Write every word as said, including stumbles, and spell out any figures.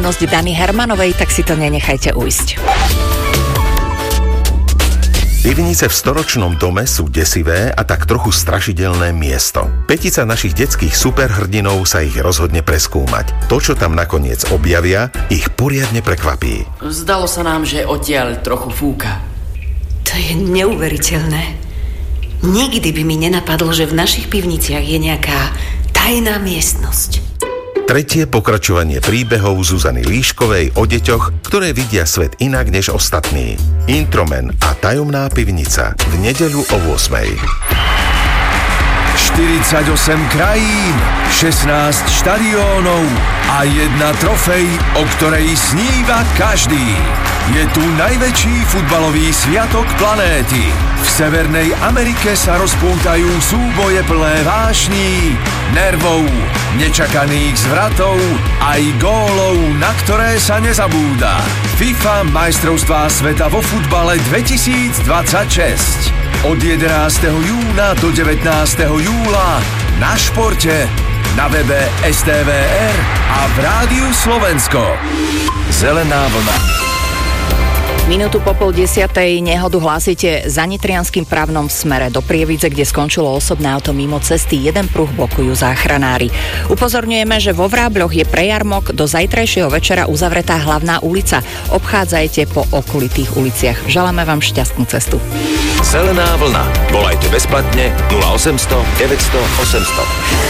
Dany Hermanovej, tak si to nenechajte ujsť. Pivnice v storočnom dome sú desivé a tak trochu strašidelné miesto. Petica našich detských superhrdinov sa ich rozhodne preskúmať. To, čo tam nakoniec objavia, ich poriadne prekvapí. Zdalo sa nám, že odtiaľ trochu fúka. To je neuveriteľné. Nikdy by mi nenapadlo, že v našich pivniciach je nejaká tajná miestnosť. Tretie pokračovanie príbehov Zuzany Líškovej o deťoch, ktoré vidia svet inak než ostatní. Intromen a tajomná pivnica v nedeľu o ôsmej. štyridsaťosem krajín, šestnásť štadiónov a jedna trofej, o ktorej sníva každý. Je tu najväčší futbalový sviatok planéty. V Severnej Amerike sa rozpútajú súboje plné vášní, nervov, nečakaných zvratov aj gólov, na ktoré sa nezabúda. FIFA majstrovstvá sveta vo futbale dvetisícdvadsaťšesť. Od jedenásteho júna do devätnásteho júla na Športe, na webe es té vé er a v Rádiu Slovensko. Zelená vlna. Minútu po pol desiatej nehodu hlásite za nitrianskym právnom smere do Prievidze, kde skončilo osobné auto mimo cesty. Jeden pruh blokujú záchranári. Upozorňujeme, že vo Vrábľoch je pre jarmok do zajtrajšieho večera uzavretá hlavná ulica. Obchádzajte po okolitých uliciach. Želáme vám šťastnú cestu. Zelená vlna. Volajte bezplatne nula osemsto deväťsto osemsto.